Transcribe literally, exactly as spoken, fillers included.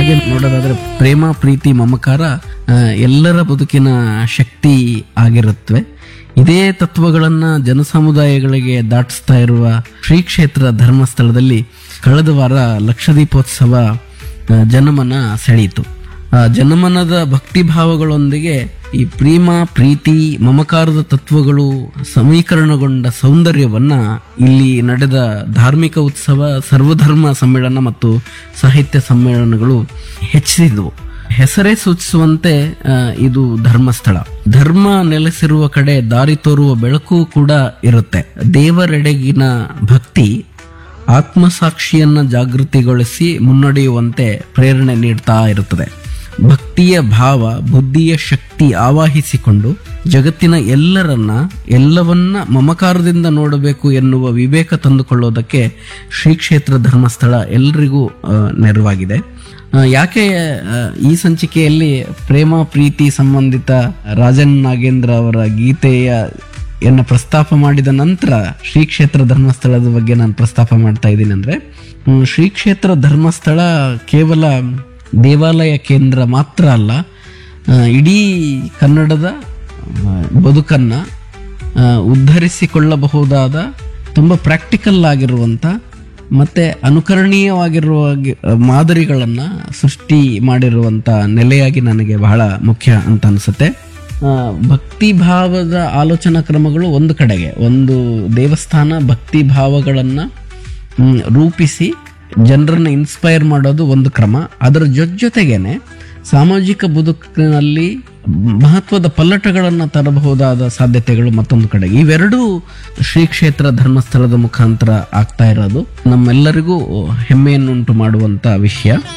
ಕೊನೆಗೆ ನೋಡೋದಾದ್ರೆ ಪ್ರೇಮ ಪ್ರೀತಿ ಮಮಕಾರ ಆ, ಎಲ್ಲರ ಬದುಕಿನ ಶಕ್ತಿ ಆಗಿರುತ್ತವೆ. ಇದೇ ತತ್ವಗಳನ್ನ ಜನಸಮುದಾಯಗಳಿಗೆ ದಾಟಿಸ್ತಾ ಇರುವ ಶ್ರೀ ಕ್ಷೇತ್ರ ಧರ್ಮಸ್ಥಳದಲ್ಲಿ ಕಳೆದ ವಾರ ಲಕ್ಷದೀಪೋತ್ಸವ ಆ, ಜನಮನ ಸೆಳೆಯಿತು. ಆ ಜನಮನದ ಭಕ್ತಿಭಾವಗಳೊಂದಿಗೆ ಈ ಪ್ರೇಮ ಪ್ರೀತಿ ಮಮಕಾರದ ತತ್ವಗಳು ಸಮೀಕರಣಗೊಂಡ ಸೌಂದರ್ಯವನ್ನ ಇಲ್ಲಿ ನಡೆದ ಧಾರ್ಮಿಕ ಉತ್ಸವ, ಸರ್ವಧರ್ಮ ಸಮ್ಮೇಳನ ಮತ್ತು ಸಾಹಿತ್ಯ ಸಮ್ಮೇಳನಗಳು ಹೆಚ್ಚಿಸಿದವು. ಹೆಸರೇ ಸೂಚಿಸುವಂತೆ ಆ, ಇದು ಧರ್ಮಸ್ಥಳ. ಧರ್ಮ ನೆಲೆಸಿರುವ ಕಡೆ ದಾರಿ ತೋರುವ ಬೆಳಕು ಕೂಡ ಇರುತ್ತೆ. ದೇವರೆಡೆಗಿನ ಭಕ್ತಿ ಆತ್ಮಸಾಕ್ಷಿಯನ್ನ ಜಾಗೃತಿಗೊಳಿಸಿ ಮುನ್ನಡೆಯುವಂತೆ ಪ್ರೇರಣೆ ನೀಡ್ತಾ ಇರುತ್ತದೆ. ಭಕ್ತಿಯ ಭಾವ ಬುದ್ಧಿಯ ಶಕ್ತಿ ಆವಾಹಿಸಿಕೊಂಡು ಜಗತ್ತಿನ ಎಲ್ಲರನ್ನ ಎಲ್ಲವನ್ನ ಮಮಕಾರದಿಂದ ನೋಡಬೇಕು ಎನ್ನುವ ವಿವೇಕ ತಂದುಕೊಳ್ಳೋದಕ್ಕೆ ಶ್ರೀ ಕ್ಷೇತ್ರ ಧರ್ಮಸ್ಥಳ ಎಲ್ಲರಿಗೂ ಆ, ನೆರವಾಗಿದೆ. ಆ, ಯಾಕೆ ಆ, ಈ ಸಂಚಿಕೆಯಲ್ಲಿ ಪ್ರೇಮ ಪ್ರೀತಿ ಸಂಬಂಧಿತ ರಾಜನ್ ನಾಗೇಂದ್ರ ಅವರ ಗೀತೆಯ ಎನ್ನ ಪ್ರಸ್ತಾಪ ಮಾಡಿದ ನಂತರ ಶ್ರೀ ಕ್ಷೇತ್ರ ಧರ್ಮಸ್ಥಳದ ಬಗ್ಗೆ ನಾನು ಪ್ರಸ್ತಾಪ ಮಾಡ್ತಾ ಇದ್ದೀನಿ ಅಂದ್ರೆ, ಹ್ಮ್, ಶ್ರೀ ಕ್ಷೇತ್ರ ಧರ್ಮಸ್ಥಳ ಕೇವಲ ದೇವಾಲಯ ಕೇಂದ್ರ ಮಾತ್ರ ಅಲ್ಲ, ಆ, ಇಡೀ ಕನ್ನಡದ ಆ, ಬದುಕನ್ನ ಆ, ಉದ್ಧರಿಸಿಕೊಳ್ಳಬಹುದಾದ ತುಂಬ ಪ್ರಾಕ್ಟಿಕಲ್ ಆಗಿರುವಂಥ ಮತ್ತೆ ಅನುಕರಣೀಯವಾಗಿರುವ ಮಾದರಿಗಳನ್ನು ಸೃಷ್ಟಿ ಮಾಡಿರುವಂಥ ನೆಲೆಯಾಗಿ ನನಗೆ ಬಹಳ ಮುಖ್ಯ ಅಂತ ಅನಿಸುತ್ತೆ. ಆ, ಭಕ್ತಿ ಭಾವದ ಆಲೋಚನಾ ಕ್ರಮಗಳು ಒಂದು ಕಡೆಗೆ, ಒಂದು ದೇವಸ್ಥಾನ ಭಕ್ತಿ ಭಾವಗಳನ್ನು ರೂಪಿಸಿ ಜನರನ್ನ ಇನ್ಸ್ಪೈರ್ ಮಾಡೋದು ಒಂದು ಕ್ರಮ. ಅದರ ಜೊತೆ ಜೊತೆಗೇನೆ ಸಾಮಾಜಿಕ ಬದುಕಿನಲ್ಲಿ ಮಹತ್ವದ ಪಲ್ಲಟಗಳನ್ನು ತರಬಹುದಾದ ಸಾಧ್ಯತೆಗಳು ಮತ್ತೊಂದು ಕಡೆಗೆ. ಇವೆರಡೂ ಶ್ರೀ ಕ್ಷೇತ್ರ ಧರ್ಮಸ್ಥಳದ ಮುಖಾಂತರ ಆಗ್ತಾ ಇರೋದು ನಮ್ಮೆಲ್ಲರಿಗೂ ಹೆಮ್ಮೆಯನ್ನುಂಟು ಮಾಡುವಂತ ವಿಷಯ.